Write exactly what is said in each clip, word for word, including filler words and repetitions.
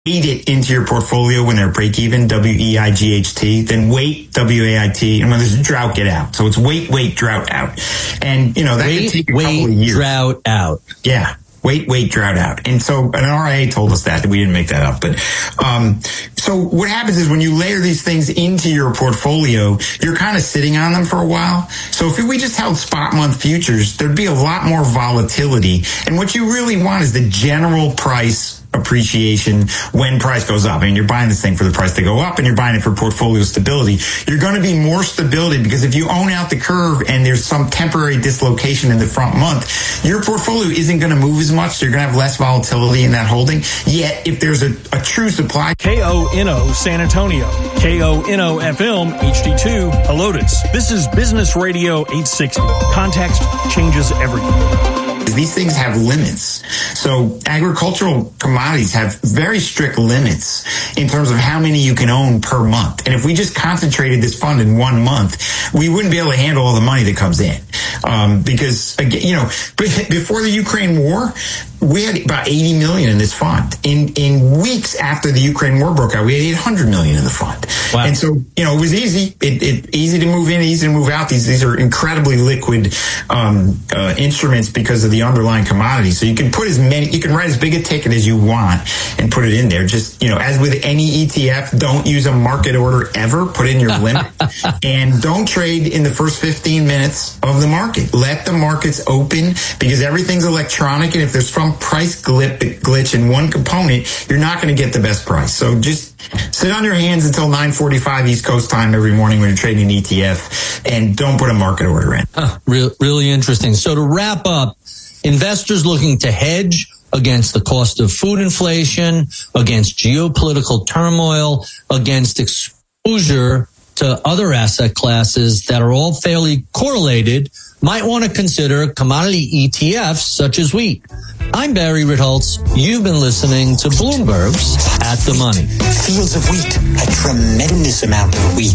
Feed it into your portfolio when they're break even, W E I G H T, then wait, W A I T, and when there's a drought, get out. So it's wait, wait, drought out. And, you know, that wait, could take a wait, couple of years. Drought out. Yeah. Wait, wait, drought out. And so an R I A told us that. We didn't make that up. But um so what happens is when you layer these things into your portfolio, you're kind of sitting on them for a while. So if we just held spot month futures, there'd be a lot more volatility. And what you really want is the general price appreciation when price goes up. I mean, you're buying this thing for the price to go up and you're buying it for portfolio stability. You're going to be more stability because if you own out the curve and there's some temporary dislocation in the front month, your portfolio isn't going to move as much. So you're going to have less volatility in that holding. Yet, if there's a, a true supply. K O N O San Antonio. K O N O F M H D two Helotes. This is Business Radio eight sixty. Context changes everything. These things have limits. So agricultural commodities have very strict limits in terms of how many you can own per month. And if we just concentrated this fund in one month, we wouldn't be able to handle all the money that comes in. Um, because, again, you know, before the Ukraine war, we had about eighty million in this fund. In in weeks after the Ukraine war broke out, we had eight hundred million in the fund. Wow. And so, you know, it was easy. It, it easy to move in, easy to move out. These these are incredibly liquid um, uh, instruments because of the underlying commodity. So you can put as many, you can write as big a ticket as you want and put it in there. Just, you know, as with any E T F, don't use a market order ever. Put in your limit and don't trade in the first fifteen minutes of the market. Let the markets open because everything's electronic. And if there's some price glitch in one component, you're not going to get the best price. So just sit on your hands until nine forty-five East Coast time every morning when you're trading an E T F and don't put a market order in. Huh, re- really interesting. So to wrap up, investors looking to hedge against the cost of food inflation, against geopolitical turmoil, against exposure to other asset classes that are all fairly correlated, might want to consider commodity E T Fs such as wheat. I'm Barry Ritholtz. You've been listening to Bloomberg's At the Money. Fields of wheat, a tremendous amount of wheat.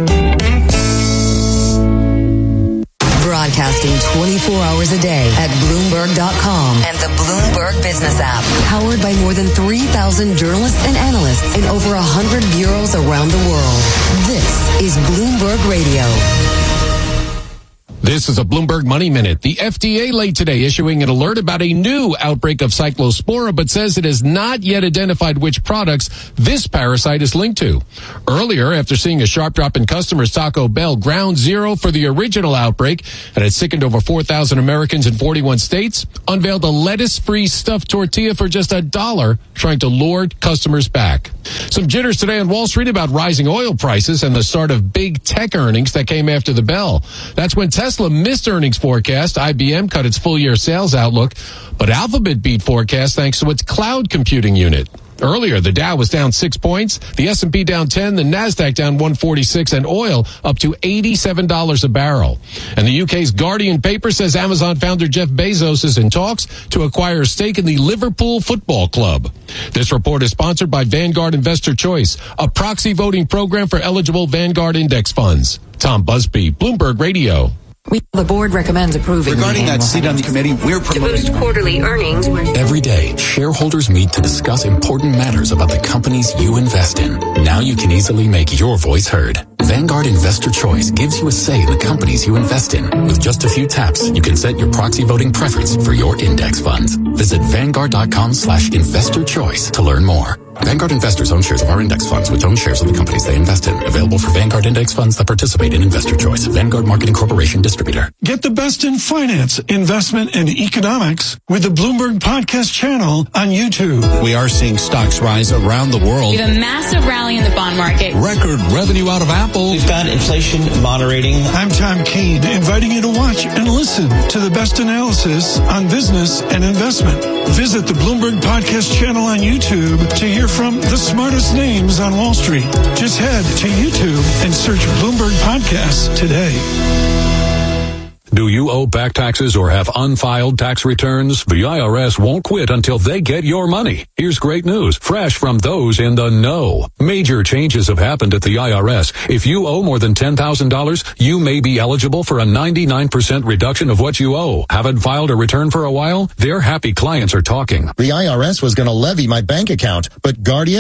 Broadcasting twenty-four hours a day at Bloomberg dot com and the Bloomberg Business app. Powered by more than three thousand journalists and analysts in over one hundred bureaus around the world. This is Bloomberg Radio. This is a Bloomberg Money Minute. The F D A late today issuing an alert about a new outbreak of Cyclospora, but says it has not yet identified which products this parasite is linked to. Earlier, after seeing a sharp drop in customers, Taco Bell, ground zero for the original outbreak, and had sickened over four thousand Americans in forty-one states, unveiled a lettuce-free stuffed tortilla for just a dollar, trying to lure customers back. Some jitters today on Wall Street about rising oil prices and the start of big tech earnings that came after the bell. That's when Tesla Tesla missed earnings forecast. I B M cut its full-year sales outlook, but Alphabet beat forecast thanks to its cloud computing unit. Earlier, the Dow was down six points, the S and P down ten, the Nasdaq down one forty-six, and oil up to eighty-seven dollars a barrel. And the U K's Guardian paper says Amazon founder Jeff Bezos is in talks to acquire a stake in the Liverpool Football Club. This report is sponsored by Vanguard Investor Choice, a proxy voting program for eligible Vanguard index funds. Tom Busby, Bloomberg Radio. We, the board recommends approving. Regarding that seat on the committee, we're promoting to boost quarterly earnings. Every day, shareholders meet to discuss important matters about the companies you invest in. Now you can easily make your voice heard. Vanguard Investor Choice gives you a say in the companies you invest in. With just a few taps, you can set your proxy voting preference for your index funds. Visit Vanguard.com slash investor choice to learn more. Vanguard investors own shares of our index funds, which own shares of the companies they invest in. Available for Vanguard index funds that participate in Investor Choice. Vanguard Marketing Corporation distributor. Get the best in finance, investment, and economics with the Bloomberg Podcast channel on YouTube. We are seeing stocks rise around the world. We have a massive rally in the bond market. Record revenue out of Apple. We've got inflation moderating. I'm Tom Keene, inviting you to watch and listen to the best analysis on business and investment. Visit the Bloomberg Podcast channel on YouTube to hear from the smartest names on Wall Street. Just head to YouTube and search Bloomberg Podcasts today. Do you owe back taxes or have unfiled tax returns? The I R S won't quit until they get your money. Here's great news, fresh from those in the know. Major changes have happened at the I R S. If you owe more than ten thousand dollars, you may be eligible for a ninety-nine percent reduction of what you owe. Haven't filed a return for a while? Their happy clients are talking. The I R S was going to levy my bank account, but Guardian